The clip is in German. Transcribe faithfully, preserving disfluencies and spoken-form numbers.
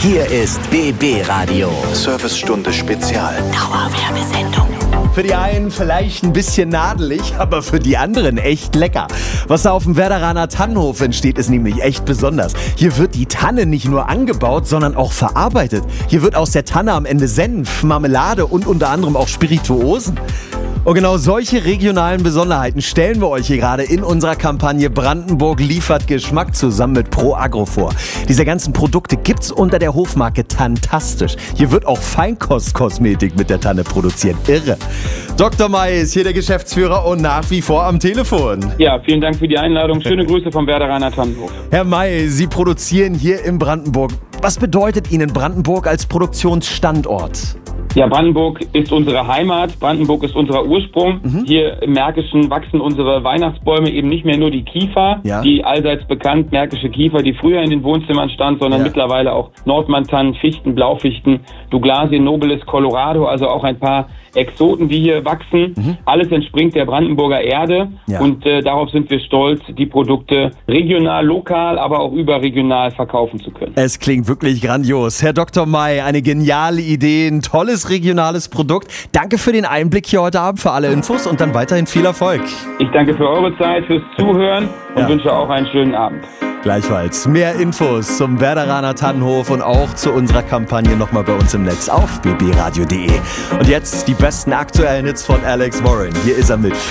Hier ist B B Radio. Servicestunde Spezial. Dauerwerbesendung. Für die einen vielleicht ein bisschen nadelig, aber für die anderen echt lecker. Was da auf dem Werderaner Tannenhof entsteht, ist nämlich echt besonders. Hier wird die Tanne nicht nur angebaut, sondern auch verarbeitet. Hier wird aus der Tanne am Ende Senf, Marmelade und unter anderem auch Spirituosen. Und genau solche regionalen Besonderheiten stellen wir euch hier gerade in unserer Kampagne Brandenburg liefert Geschmack zusammen mit Pro Agro vor. Diese ganzen Produkte gibt's unter der Hofmarke Tantastisch. Hier wird auch Feinkostkosmetik mit der Tanne produziert. Irre. Doktor May ist hier der Geschäftsführer und nach wie vor am Telefon. Ja, vielen Dank für die Einladung. Schöne Grüße vom Werderaner Tannenhof. Herr May, Sie produzieren hier in Brandenburg. Was bedeutet Ihnen Brandenburg als Produktionsstandort? Ja, Brandenburg ist unsere Heimat, Brandenburg ist unser Ursprung. Mhm. Hier im Märkischen wachsen unsere Weihnachtsbäume eben nicht mehr nur die Kiefer, ja. die allseits bekannt märkische Kiefer, die früher in den Wohnzimmern stand, sondern ja. mittlerweile auch Nordmantannen, Fichten, Blaufichten, Douglasien, Nobilis, Colorado, also auch ein paar Exoten, die hier wachsen. Mhm. Alles entspringt der Brandenburger Erde ja. und äh, darauf sind wir stolz, die Produkte regional, lokal, aber auch überregional verkaufen zu können. Es klingt wirklich grandios. Herr Doktor May, eine geniale Idee, ein tolles regionales Produkt. Danke für den Einblick hier heute Abend, für alle Infos und dann weiterhin viel Erfolg. Ich danke für eure Zeit, fürs Zuhören und ja. wünsche auch einen schönen Abend. Gleichfalls. Mehr Infos zum Werderaner Tannenhof und auch zu unserer Kampagne nochmal bei uns im Netz auf b b radio punkt d e. Und jetzt die besten aktuellen Hits von Alex Warren. Hier ist er mit